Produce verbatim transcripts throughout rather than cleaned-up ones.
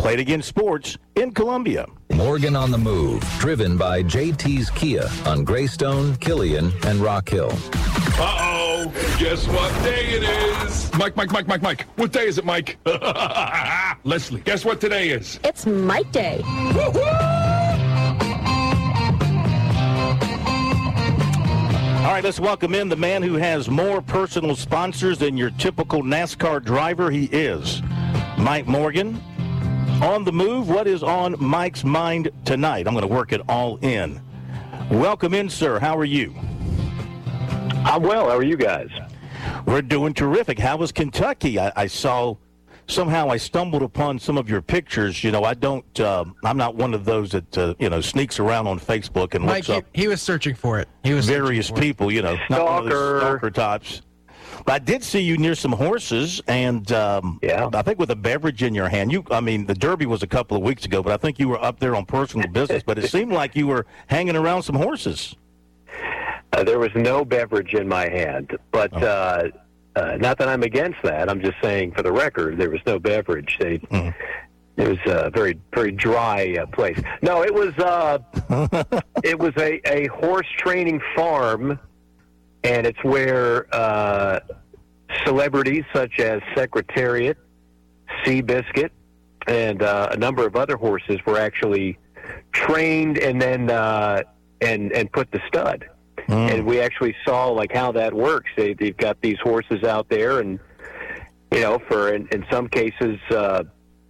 Played Again Sports in Columbia. Morgan on the Move, driven by J T's Kia on Greystone, Killian, and Rock Hill. Uh-oh, guess what day it is? Mike, Mike, Mike, Mike, Mike. What day is it, Mike? Leslie, guess what today is? It's Mike Day. All right, let's welcome in the man who has more personal sponsors than your typical NASCAR driver. He is Mike Morgan. On the Move, what is on Mike's mind tonight? I'm going to work it all in. Welcome in, sir. How are you? I'm well. How are you guys? We're doing terrific. How was Kentucky? I, I saw, somehow I stumbled upon some of your pictures. You know, I don't, uh, I'm not one of those that, uh, you know, sneaks around on Facebook and Mike, looks up he, he was searching for it. He was various people, you know, not one of those stalker types. But I did see you near some horses, and um, yeah. I think with a beverage in your hand. You, I mean, the Derby was a couple of weeks ago, but I think you were up there on personal business. But it seemed like you were hanging around some horses. Uh, there was no beverage in my hand, but oh. uh, uh, not that I'm against that. I'm just saying, for the record, there was no beverage. They, mm. It was a very, very dry uh, place. No, it was uh, it was a, a horse training farm. And it's where uh, celebrities such as Secretariat, Seabiscuit, and uh, a number of other horses were actually trained and then uh, and and put to stud. Mm. And we actually saw like how that works. They, they've got these horses out there, and you know, for in, in some cases uh,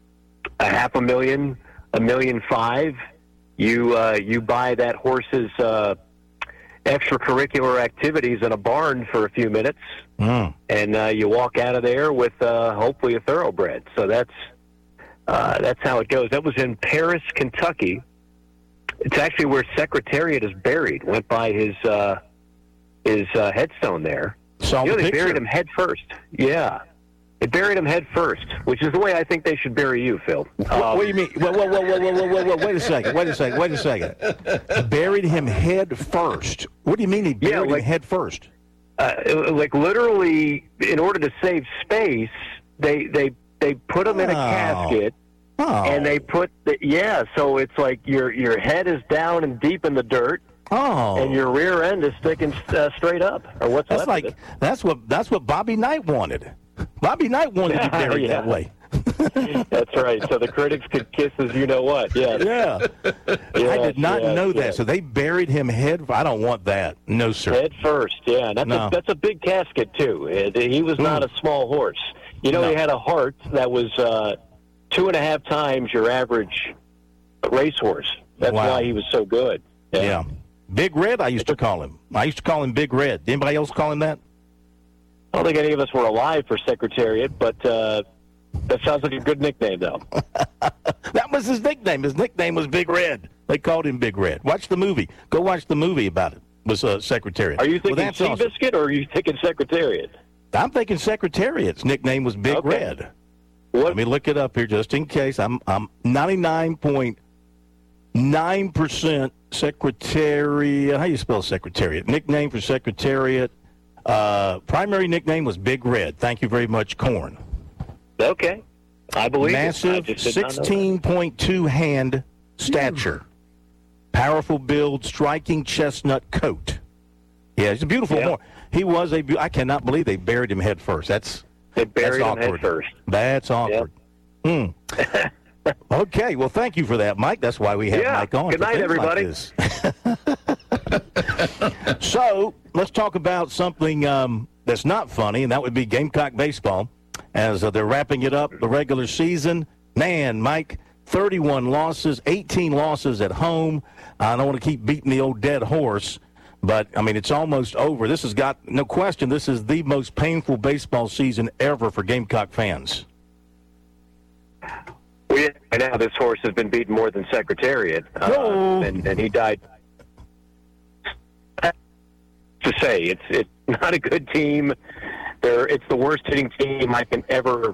a half a million, a million five. You uh, you buy that horse's Uh, extracurricular activities in a barn for a few minutes, mm. and uh, you walk out of there with uh, hopefully a thoroughbred. So that's uh, that's how it goes. That was in Paris, Kentucky. It's actually where Secretariat is buried. Went by his uh, his uh, headstone there. Saw you know, the they picture. buried him head first. Yeah. They buried him head first, which is the way I think they should bury you, Phil. Um, what, what do you mean? Whoa, whoa, whoa, whoa, whoa, whoa, whoa, wait a second, wait a second, wait a second. Buried him head first. What do you mean he buried yeah, like, him head first? Uh, like literally, in order to save space, they they they put him in a oh. casket, oh. and they put the yeah. So it's like your your head is down and deep in the dirt. Oh. And your rear end is sticking uh, straight up, or what's that's left like of it. that's what that's what Bobby Knight wanted. Bobby Knight wanted to be buried yeah. that way. That's right. So the critics could kiss as you know what. Yeah. Yeah. yes, I did not yes, know yes. that. So they buried him head. I don't want that. No, sir. Head first. Yeah. That's no. a that's a big casket too. It, he was not Ooh. a small horse. You know, no. he had a heart that was uh, two and a half times your average racehorse. That's wow. why he was so good. Yeah. yeah. Big Red, I used to call him. I used to call him Big Red. Anybody else call him that? I don't think any of us were alive for Secretariat, but uh, that sounds like a good nickname, though. That was his nickname. His nickname was Big Red. They called him Big Red. Watch the movie. Go watch the movie about it. It was uh, Secretariat. Are you thinking well, Seabiscuit, awesome. Or are you thinking Secretariat? I'm thinking Secretariat's nickname was Big okay. Red. What? Let me look it up here just in case. I'm I'm ninety-nine point nine percent Secretariat. How do you spell Secretariat? Nickname for Secretariat. Uh, primary nickname was Big Red. Thank you very much, Corn. Okay. I believe Massive it. sixteen point two hand stature. Mm. Powerful build, striking chestnut coat. Yeah, he's a beautiful yeah. horse. He was a. I cannot believe they buried him head first. That's they buried that's him awkward. head first. That's awkward. Yep. Mm. Okay, well, thank you for that, Mike. That's why we have yeah. Mike on. Good night, everybody. Like so, let's talk about something um, that's not funny, and that would be Gamecock baseball. As uh, they're wrapping it up, the regular season. Man, Mike, thirty-one losses, eighteen losses at home. I don't want to keep beating the old dead horse, but, I mean, it's almost over. This has got, no question, this is the most painful baseball season ever for Gamecock fans. Well, yeah, now this horse has been beaten more than Secretariat, uh, and, and he died. To say, it's it's not a good team. They're it's the worst hitting team I can ever.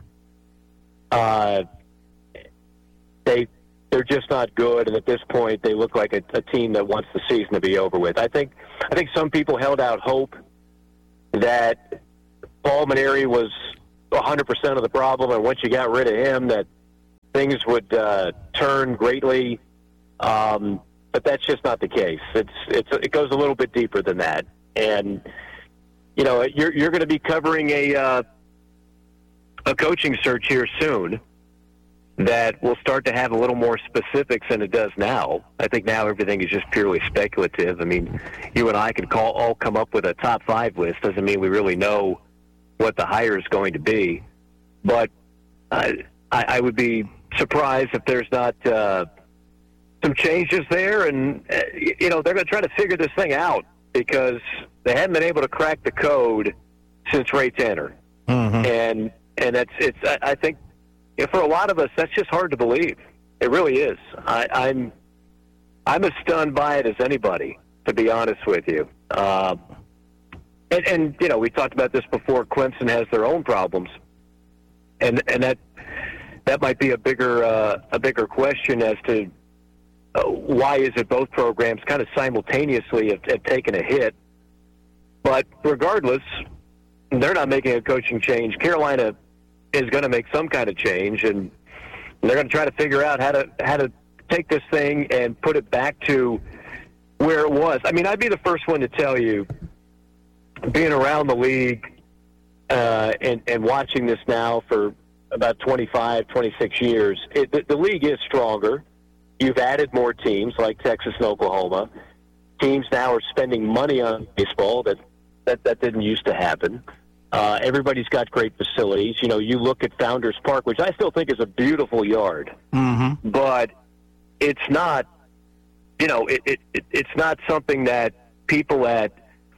Uh, they they're just not good, and at this point, they look like a, a team that wants the season to be over with. I think I think some people held out hope that Paul Maneri was one hundred percent of the problem, and once you got rid of him, that things would uh, turn greatly, um, but that's just not the case. It's it's it goes a little bit deeper than that, and you know you're you're going to be covering a uh, a coaching search here soon that will start to have a little more specifics than it does now. I think now everything is just purely speculative. I mean, you and I could call all come up with a top five list. Doesn't mean we really know what the hire is going to be. But I, I would be surprised if there's not uh, some changes there. And, uh, you know, they're going to try to figure this thing out because they haven't been able to crack the code since Ray Tanner. Mm-hmm. And and that's it's. I, I think you know, for a lot of us, that's just hard to believe. It really is. I, I'm I'm as stunned by it as anybody, to be honest with you. Uh, and, and you know, we talked about this before. Clemson has their own problems, and and that that might be a bigger uh, a bigger question as to uh, why is it both programs kind of simultaneously have, have taken a hit. But regardless, they're not making a coaching change. Carolina is going to make some kind of change, and they're going to try to figure out how to how to take this thing and put it back to where it was. I mean, I'd be the first one to tell you, being around the league uh, and, and watching this now for about twenty-five, twenty-six years, it, the, the league is stronger. You've added more teams like Texas and Oklahoma. Teams now are spending money on baseball that, that, that didn't used to happen. Uh, everybody's got great facilities. You know, you look at Founders Park, which I still think is a beautiful yard, mm-hmm. but it's not, you know, it, it, it it's not something that people at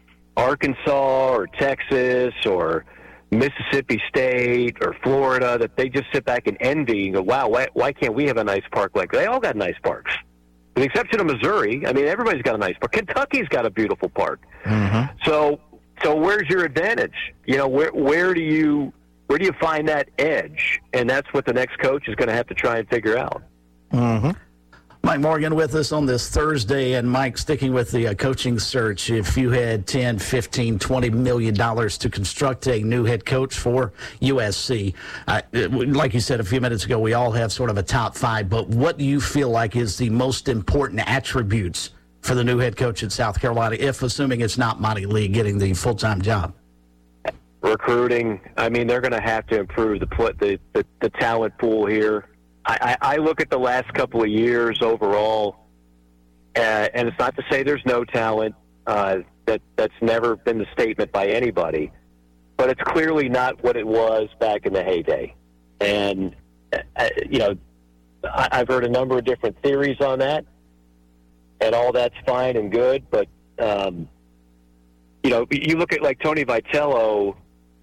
Arkansas or Texas or Mississippi State or Florida, that they just sit back and envy and go, wow, why, why can't we have a nice park like that? They all got nice parks. With the exception of Missouri, I mean, everybody's got a nice park. Kentucky's got a beautiful park. Mm-hmm. So, so where's your advantage? You know, where where do you where do you find that edge? And that's what the next coach is going to have to try and figure out. Mm-hmm. Mike Morgan with us on this Thursday. And Mike, sticking with the uh, coaching search, if you had ten, fifteen, twenty million dollars to construct a new head coach for U S C, uh, like you said a few minutes ago, we all have sort of a top five, but what do you feel like is the most important attributes for the new head coach at South Carolina, if assuming it's not Monty Lee getting the full-time job? Recruiting. I mean, they're going to have to improve the, the the the talent pool here. I, I, I look at the last couple of years overall, uh, and it's not to say there's no talent. Uh, that that's never been the statement by anybody, but it's clearly not what it was back in the heyday. And uh, you know, I, I've heard a number of different theories on that. And all that's fine and good, but, um, you know, you look at, like, Tony Vitello.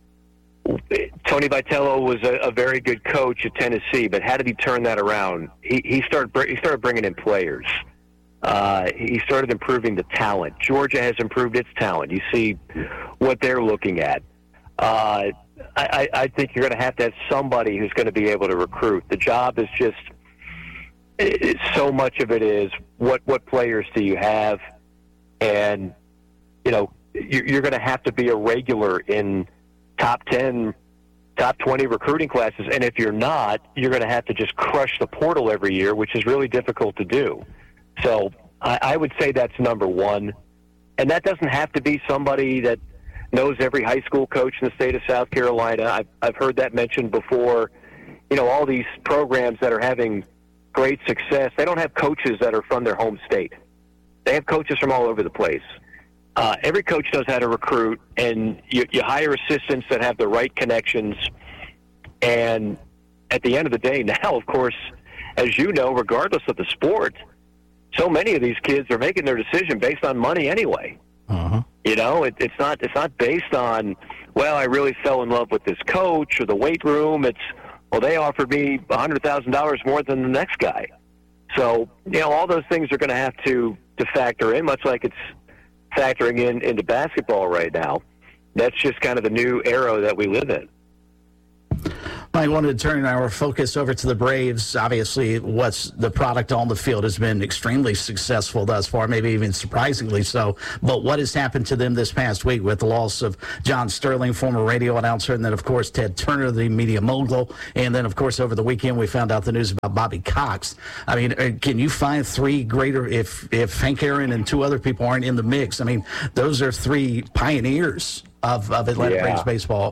Tony Vitello was a, a very good coach at Tennessee, but how did he turn that around? He, he, started, he started bringing in players. Uh, he started improving the talent. Georgia has improved its talent. You see what they're looking at. Uh, I, I think you're going to have to have somebody who's going to be able to recruit. The job is just... It, so much of it is what what players do you have, and you know you're, you're going to have to be a regular in top ten, top twenty recruiting classes, and if you're not, you're going to have to just crush the portal every year, which is really difficult to do. So I, I would say that's number one, and that doesn't have to be somebody that knows every high school coach in the state of South Carolina. I've I've heard that mentioned before. You know, all these programs that are having great success, they don't have coaches that are from their home state. They have coaches from all over the place. Uh, every coach knows how to recruit, and you, you hire assistants that have the right connections. And at the end of the day, now, of course, as you know, regardless of the sport, so many of these kids are making their decision based on money anyway. Uh-huh. You know, it, it's not it's not based on, well, I really fell in love with this coach or the weight room. It's, well, they offered me one hundred thousand dollars more than the next guy. So, you know, all those things are going to have to, to factor in, much like it's factoring in into basketball right now. That's just kind of the new era that we live in. I wanted to turn our focus over to the Braves. Obviously, what's the product on the field has been extremely successful thus far, maybe even surprisingly so. But what has happened to them this past week with the loss of John Sterling, former radio announcer, and then, of course, Ted Turner, the media mogul. And then, of course, over the weekend, we found out the news about Bobby Cox. I mean, can you find three greater, if, if Hank Aaron and two other people aren't in the mix? I mean, those are three pioneers of, of Atlanta Yeah. Braves baseball.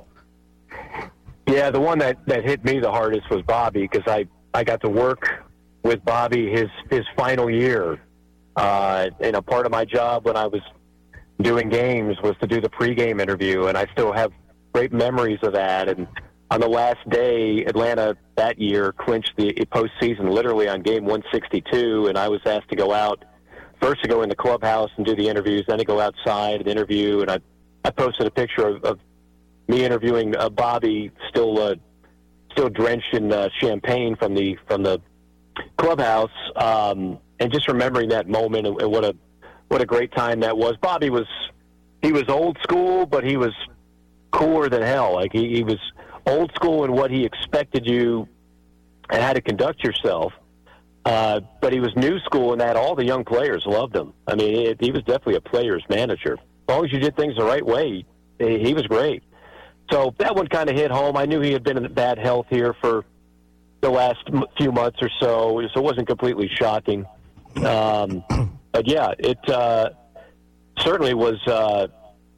Yeah, the one that, that hit me the hardest was Bobby, because I, I got to work with Bobby his, his final year. Uh, and a part of my job when I was doing games was to do the pregame interview, and I still have great memories of that. And on the last day, Atlanta that year clinched the postseason literally on game one sixty-two, and I was asked to go out, first to go in the clubhouse and do the interviews, then to go outside and interview. And I, I posted a picture of, of me interviewing uh, Bobby, still uh, still drenched in uh, champagne from the from the clubhouse, um, and just remembering that moment and, and what a what a great time that was. Bobby was he was old school, but he was cooler than hell. Like he, he was old school in what he expected you and how to conduct yourself. Uh, but he was new school in that all the young players loved him. I mean, it, he was definitely a player's manager. As long as you did things the right way, he, he was great. So that one kind of hit home. I knew he had been in bad health here for the last m- few months or so, so it wasn't completely shocking. Um, but yeah, it uh, certainly was uh,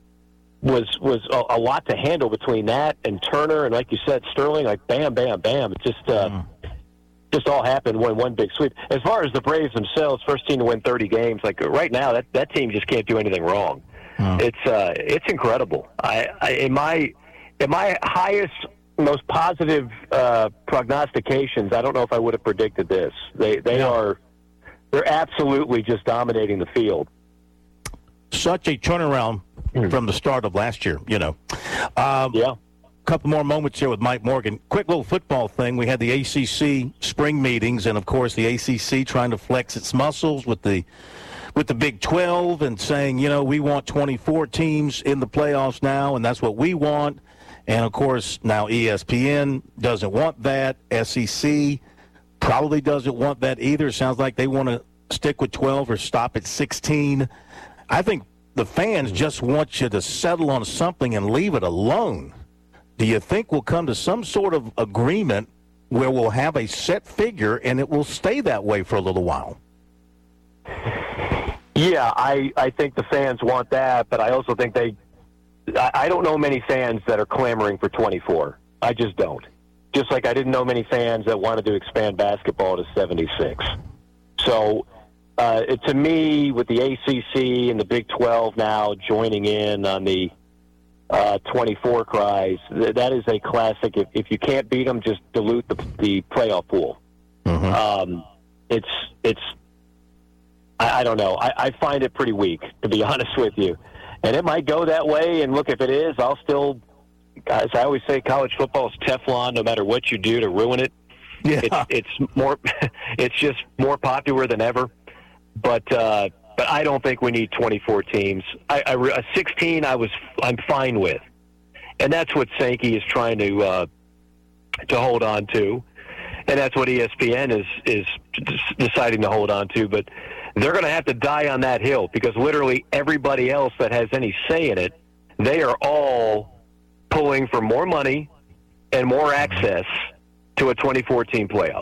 was was a, a lot to handle between that and Turner, and like you said, Sterling. Like bam, bam, bam. It just uh, mm. just all happened one one big sweep. As far as the Braves themselves, first team to win thirty games. Like right now, that that team just can't do anything wrong. Mm. It's uh, it's incredible. I, I in my in my highest, most positive uh, prognostications, I don't know if I would have predicted this. They they yeah. are they're absolutely just dominating the field. Such a turnaround mm. from the start of last year, you know. Um, yeah. Couple more moments here with Mike Morgan. Quick little football thing. We had the A C C spring meetings, and of course the A C C trying to flex its muscles with the with the Big twelve and saying, you know, we want twenty-four teams in the playoffs now, and that's what we want. And, of course, now E S P N doesn't want that. S E C probably doesn't want that either. Sounds like they want to stick with twelve or stop at sixteen. I think the fans just want you to settle on something and leave it alone. Do you think we'll come to some sort of agreement where we'll have a set figure and it will stay that way for a little while? Yeah, I, I think the fans want that, but I also think they I, I don't know many fans that are clamoring for twenty-four. I just don't. Just like I didn't know many fans that wanted to expand basketball to seventy-six. So uh, it, to me, with the A C C and the Big twelve now joining in on the uh, twenty-four cries, th- that is a classic. If, if you can't beat them, just dilute the, the playoff pool. Mm-hmm. Um, it's it's. I, I don't know. I, I find it pretty weak, to be honest with you. And it might go that way. And look, if it is, I'll still. As I always say, college football is Teflon. No matter what you do to ruin it, yeah. it's, it's more. It's just more popular than ever. But uh, but I don't think we need twenty-four teams. I, I, a sixteen, I was I'm fine with, and that's what Sankey is trying to uh, to hold on to, and that's what E S P N is is deciding to hold on to. But they're going to have to die on that hill because literally everybody else that has any say in it, they are all pulling for more money and more access to a twenty-four team playoff.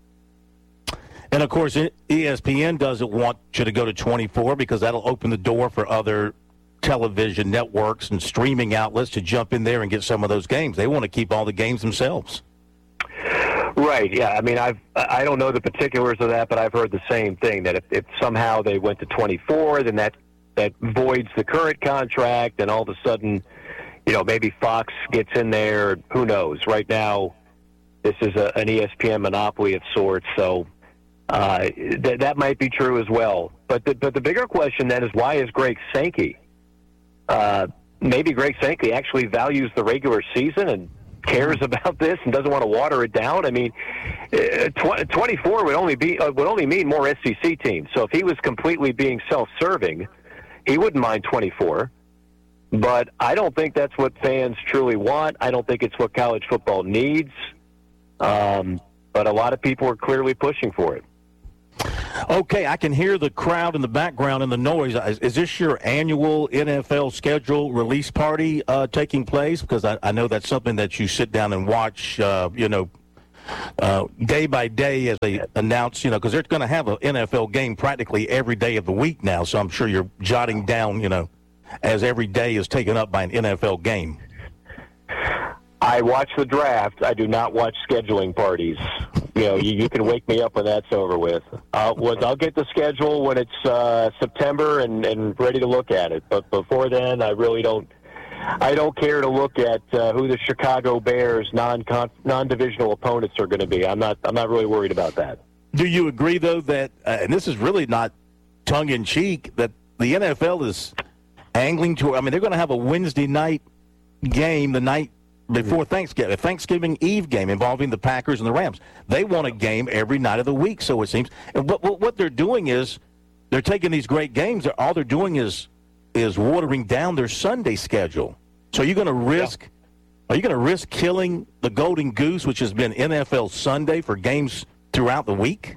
And, of course, E S P N doesn't want you to go to twenty-four because that'll open the door for other television networks and streaming outlets to jump in there and get some of those games. They want to keep all the games themselves. Right, yeah. I mean, I've, I don't know the particulars of that, but I've heard the same thing, that if, if somehow they went to twenty-four, then that, that voids the current contract, and all of a sudden, you know, maybe Fox gets in there. Who knows? Right now, this is a, an E S P N monopoly of sorts, so uh, th- that might be true as well. But the, but the bigger question then is, why is Greg Sankey? Uh, maybe Greg Sankey actually values the regular season and cares about this and doesn't want to water it down. I mean, tw- twenty-four would only be uh, would only mean more S E C teams. So if he was completely being self-serving, he wouldn't mind twenty-four. But I don't think that's what fans truly want. I don't think it's what college football needs. Um, but a lot of people are clearly pushing for it. Okay, I can hear the crowd in the background and the noise. Is, is this your annual N F L schedule release party uh, taking place? Because I, I know that's something that you sit down and watch, uh, you know, uh, day by day as they announce, you know, because they're going to have an N F L game practically every day of the week now. So I'm sure you're jotting down, you know, as every day is taken up by an N F L game. I watch the draft. I do not watch scheduling parties. You know, you, you can wake me up when that's over with. I'll, I'll get the schedule when it's uh, September and, and ready to look at it. But before then, I really don't. I don't care to look at uh, who the Chicago Bears non non-divisional opponents are going to be. I'm not. I'm not really worried about that. Do you agree, though, that uh, and this is really not tongue in cheek, that the N F L is angling to? I mean, they're going to have a Wednesday night game the night before Thanksgiving, a Thanksgiving Eve game involving the Packers and the Rams. They want a game every night of the week, so it seems. And what, what they're doing is they're taking these great games. All they're doing is is watering down their Sunday schedule. So you're going to risk, yeah. are you going to risk killing the Golden Goose, which has been N F L Sunday for games throughout the week?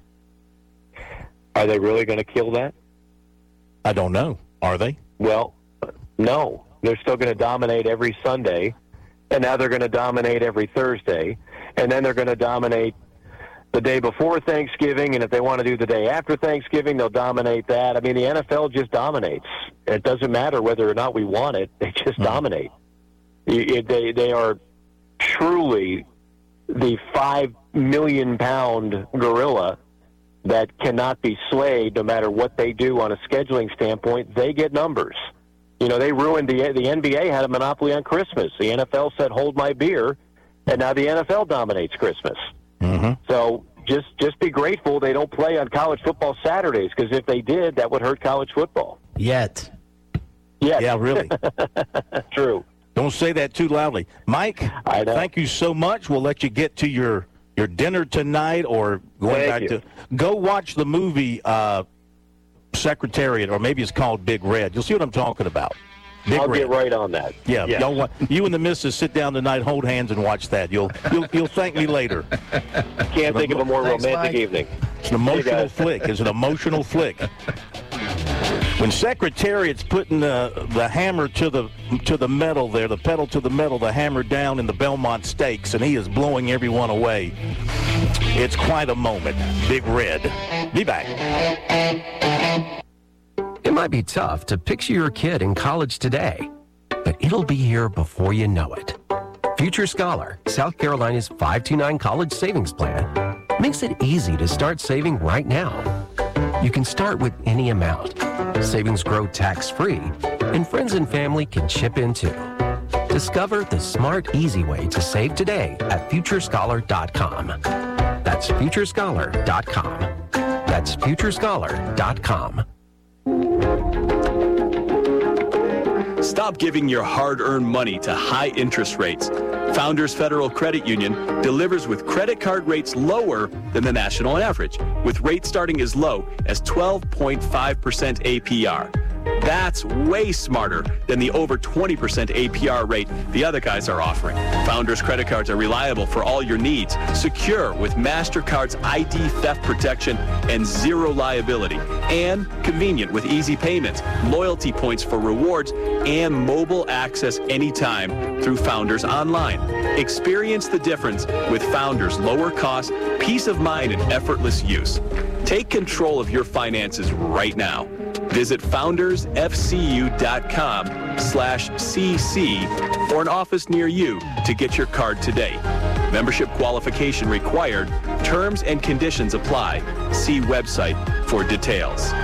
Are they really going to kill that? I don't know. Are they? Well, no. They're still going to dominate every Sunday. And now they're going to dominate every Thursday, and then they're going to dominate the day before Thanksgiving, and if they want to do the day after Thanksgiving, they'll dominate that. I mean, the N F L just dominates. It doesn't matter whether or not we want it. They just mm-hmm. dominate. It, they, they are truly the five million pound gorilla that cannot be slayed no matter what they do on a scheduling standpoint. They get numbers. You know, they ruined the the N B A had a monopoly on Christmas. The N F L said, hold my beer, and now the N F L dominates Christmas. Mm-hmm. So just just be grateful they don't play on college football Saturdays, because if they did, that would hurt college football. Yet. Yes. Yeah, really. True. Don't say that too loudly. Mike, I know. Thank you so much. We'll let you get to your, your dinner tonight, or going Thank back you. to go watch the movie uh, Secretariat, or maybe it's called Big Red. You'll see what I'm talking about. Big I'll Red. get right on that. Yeah, yes. y'all, you and the missus sit down tonight, hold hands, and watch that. You'll you'll, you'll thank me later. Can't think of a more Thanks, romantic Mike. evening. It's an emotional flick. It's an emotional flick. When Secretariat's putting the the hammer to the to the metal there, the pedal to the metal, the hammer down in the Belmont Stakes, and he is blowing everyone away. It's quite a moment. Big Red. Be back. It might be tough to picture your kid in college today, but it'll be here before you know it. Future Scholar, South Carolina's five two nine college savings plan, makes it easy to start saving right now. You can start with any amount. Savings grow tax-free, and friends and family can chip in too. Discover the smart, easy way to save today at future scholar dot com. That's future scholar dot com. That's future scholar dot com. Stop giving your hard-earned money to high interest rates. Founders Federal Credit Union delivers with credit card rates lower than the national average, with rates starting as low as twelve point five percent A P R. That's way smarter than the over twenty percent A P R rate the other guys are offering. Founders credit cards are reliable for all your needs, secure with MasterCard's I D theft protection and zero liability, and convenient with easy payments, loyalty points for rewards, and mobile access anytime through Founders Online. Experience the difference with Founders' lower cost, peace of mind, and effortless use. Take control of your finances right now. Visit founders f c u dot com slash c c or an office near you to get your card today. Membership qualification required. Terms and conditions apply. See website for details.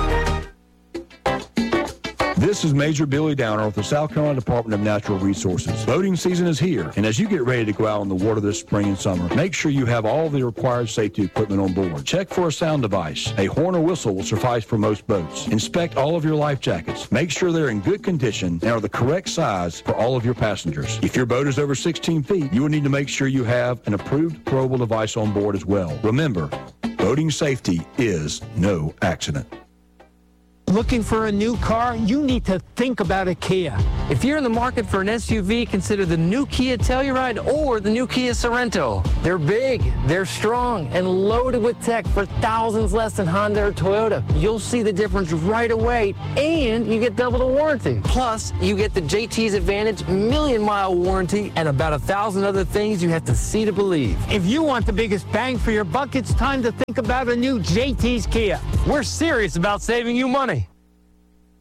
This is Major Billy Downer with the South Carolina Department of Natural Resources. Boating season is here, and as you get ready to go out on the water this spring and summer, make sure you have all the required safety equipment on board. Check for a sound device. A horn or whistle will suffice for most boats. Inspect all of your life jackets. Make sure they're in good condition and are the correct size for all of your passengers. If your boat is over sixteen feet, you will need to make sure you have an approved throwable device on board as well. Remember, boating safety is no accident. Looking for a new car? You need to think about a Kia. If you're in the market for an S U V, consider the new Kia Telluride or the new Kia Sorento. They're big, they're strong, and loaded with tech for thousands less than Honda or Toyota. You'll see the difference right away, and you get double the warranty. Plus, you get the J T's Advantage million mile warranty and about a thousand other things you have to see to believe. If you want the biggest bang for your buck, it's time to think about a new J T's Kia. We're serious about saving you money.